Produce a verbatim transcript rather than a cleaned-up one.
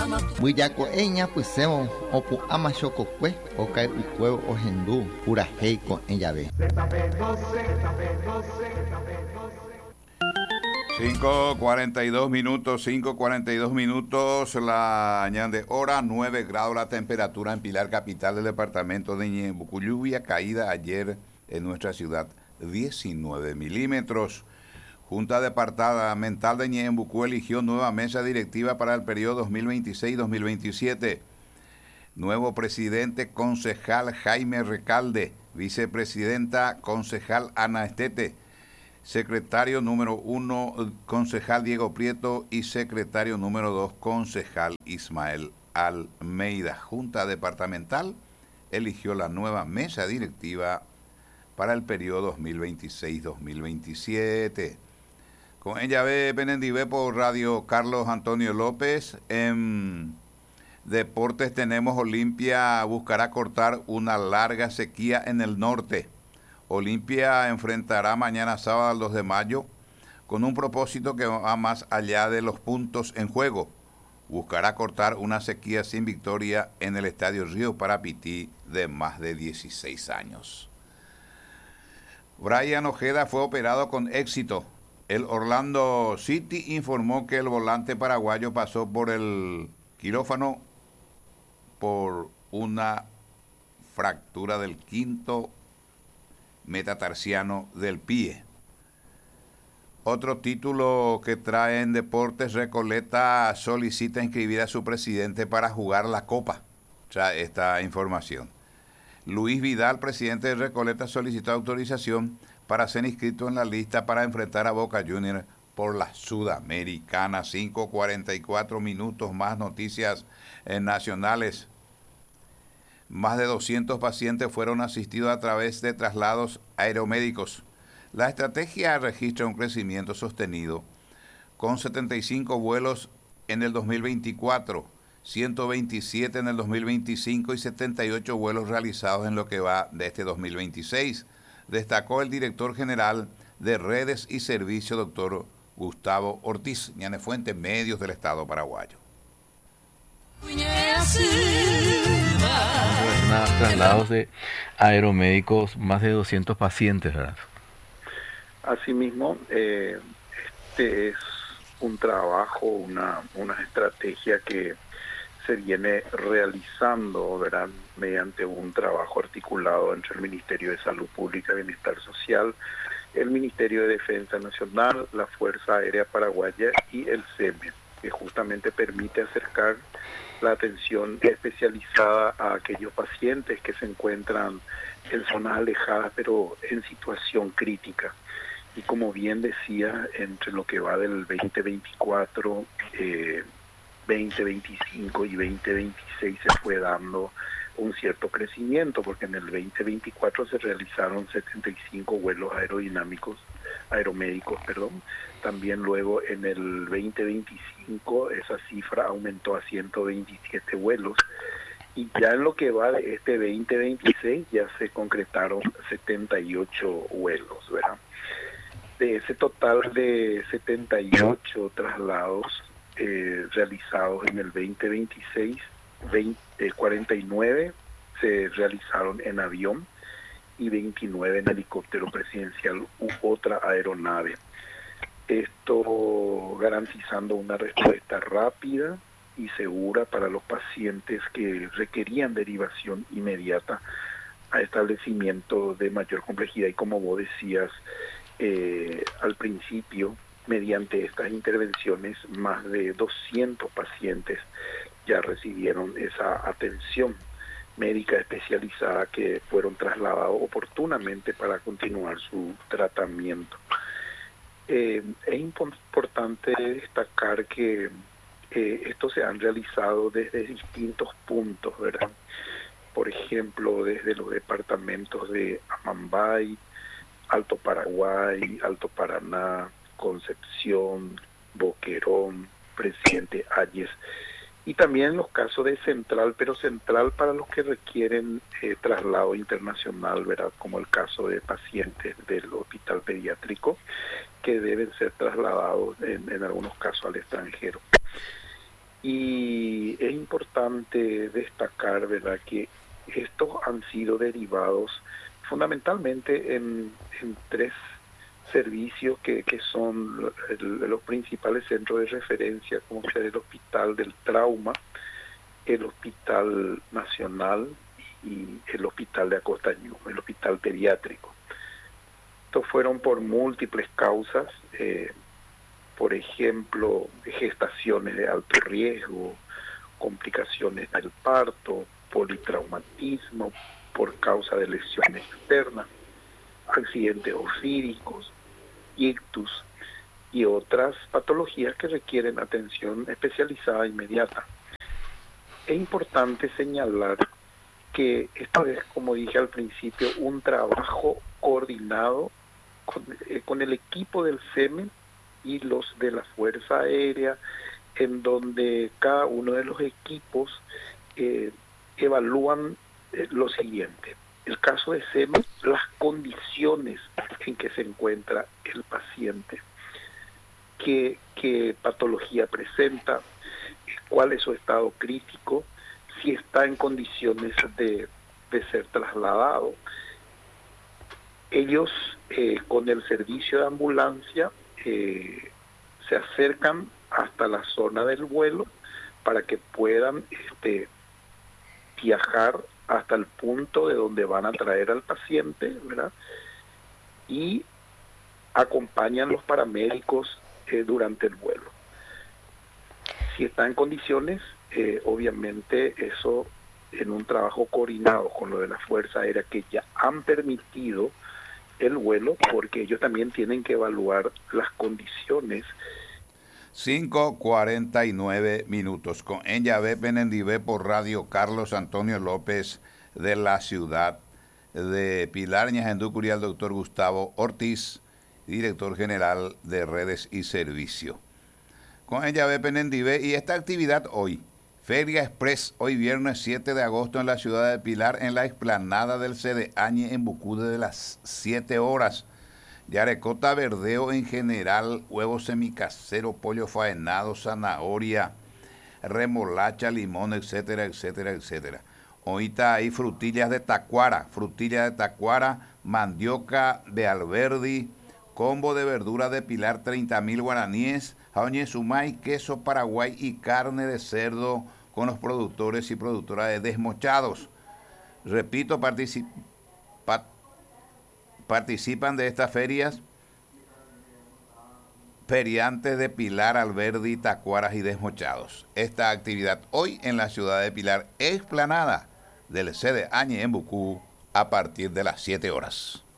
Buyako eña puseo opu ama chococue okai ucueo ojendu pura heiko en llave. cinco cuarenta y dos minutos, cinco cuarenta y dos minutos, la ñande hora, nueve grados la temperatura en Pilar, capital del departamento de Ñeembucú. Lluvia caída ayer en nuestra ciudad, diecinueve milímetros. Junta Departamental de Ñeembucú eligió nueva mesa directiva para el periodo dos mil veintiséis dos mil veintisiete. Nuevo presidente concejal Jaime Recalde, vicepresidenta concejal Ana Estete, secretario número uno, concejal Diego Prieto, y secretario número dos, concejal Ismael Almeida. Junta Departamental eligió la nueva mesa directiva para el periodo dos mil veintiséis dos mil veintisiete. Con ella ve Penendivé por Radio Carlos Antonio López. En deportes tenemos Olimpia buscará cortar una larga sequía en el norte. Olimpia enfrentará mañana sábado al dos de mayo con un propósito que va más allá de los puntos en juego. Buscará cortar una sequía sin victoria en el Estadio Río Parapití de más de dieciséis años. Brian Ojeda fue operado con éxito. El Orlando City informó que el volante paraguayo pasó por el quirófano por una fractura del quinto metatarsiano del pie. Otro título que trae en Deportes, Recoleta solicita inscribir a su presidente para jugar la Copa. Trae esta información. Luis Vidal, presidente de Recoleta, solicitó autorización para ser inscrito en la lista para enfrentar a Boca Juniors por la Sudamericana. cinco cuarenta y cuatro minutos, más noticias eh, nacionales. Más de doscientos pacientes fueron asistidos a través de traslados aeromédicos. La estrategia registra un crecimiento sostenido con setenta y cinco vuelos en el dos mil veinticuatro, ciento veintisiete en el dos mil veinticinco y setenta y ocho vuelos realizados en lo que va de este dos mil veintiséis. Destacó el director general de Redes y Servicios, doctor Gustavo Ortiz. Ñane Fuente, Medios del Estado paraguayo. Traslados de aeromédicos, más de doscientos pacientes, ¿verdad? Asimismo, eh, este es un trabajo, una, una estrategia que se viene realizando, ¿verdad?, mediante un trabajo articulado entre el Ministerio de Salud Pública y Bienestar Social, el Ministerio de Defensa Nacional, la Fuerza Aérea Paraguaya y el C E M E, que justamente permite acercar la atención especializada a aquellos pacientes que se encuentran en zonas alejadas pero en situación crítica. Y como bien decía, entre lo que va del veinte veinticuatro, eh, veinte veinticinco y veinte veintiséis se fue dando un cierto crecimiento, porque en el veinte veinticuatro se realizaron setenta y cinco vuelos aerodinámicos, aeromédicos, perdón. También luego en el veinte veinticinco esa cifra aumentó a ciento veintisiete vuelos, y ya en lo que va de este veinte veintiséis ya se concretaron setenta y ocho vuelos, ¿verdad? De ese total de setenta y ocho traslados eh, realizados en el veinte veintiséis, veinte, cuarenta y nueve se realizaron en avión y veintinueve en helicóptero presidencial u otra aeronave. Esto garantizando una respuesta rápida y segura para los pacientes que requerían derivación inmediata a establecimientos de mayor complejidad. Y como vos decías eh, al principio, mediante estas intervenciones, más de doscientos pacientes ya recibieron esa atención médica especializada, que fueron trasladados oportunamente para continuar su tratamiento. Eh, es importante destacar que eh, estos se han realizado desde distintos puntos, ¿verdad? Por ejemplo, desde los departamentos de Amambay, Alto Paraguay, Alto Paraná, Concepción, Boquerón, Presidente Hayes, y también en los casos de Central, pero Central para los que requieren eh, traslado internacional, ¿verdad?, como el caso de pacientes del hospital pediátrico que deben ser trasladados en, en algunos casos al extranjero. Y es importante destacar, ¿verdad?, que estos han sido derivados fundamentalmente en, en tres servicios que, que son el, los principales centros de referencia, como sea el Hospital del Trauma, el Hospital Nacional y el Hospital de Acosta Ñuble, el Hospital Pediátrico. Estos fueron por múltiples causas, eh, por ejemplo, gestaciones de alto riesgo, complicaciones del parto, politraumatismo por causa de lesiones externas, accidentes ofídicos, ictus y otras patologías que requieren atención especializada inmediata. Es importante señalar que esta es, como dije al principio, un trabajo coordinado con, eh, con el equipo del S E M E y los de la Fuerza Aérea, en donde cada uno de los equipos eh, evalúan eh, lo siguiente. El caso de S E M E, las condiciones en que se encuentra el paciente, qué, qué patología presenta, cuál es su estado crítico, si está en condiciones de, de ser trasladado. Ellos, eh, con el servicio de ambulancia, eh, se acercan hasta la zona del vuelo para que puedan este, viajar hasta el punto de donde van a traer al paciente, ¿verdad? Y acompañan los paramédicos eh, durante el vuelo. Si está en condiciones, eh, obviamente eso en un trabajo coordinado con lo de la Fuerza Aérea, que ya han permitido el vuelo, porque ellos también tienen que evaluar las condiciones. cinco cuarenta y nueve minutos. Con Enyavé Penendivé por Radio Carlos Antonio López de la ciudad de Pilar Ñajendú Curial, doctor Gustavo Ortiz, director general de Redes y Servicio. Con Enyavé Penendivé y esta actividad hoy, Feria Express, hoy viernes siete de agosto en la ciudad de Pilar, en la explanada del Cedeañe en Bucude de las siete horas. Yarecota, verdeo en general, huevo semicasero, pollo faenado, zanahoria, remolacha, limón, etcétera, etcétera, etcétera. Ahorita hay frutillas de tacuara, frutillas de tacuara, mandioca de Alberdi, combo de verdura de Pilar, treinta mil guaraníes, jaoñe sumay, queso paraguay y carne de cerdo con los productores y productoras de desmochados. Repito, participa participan de estas ferias feriantes de Pilar, Alberdi, tacuaras y desmochados. Esta actividad hoy en la ciudad de Pilar, explanada del Cedeañe en Bucú, a partir de las siete horas.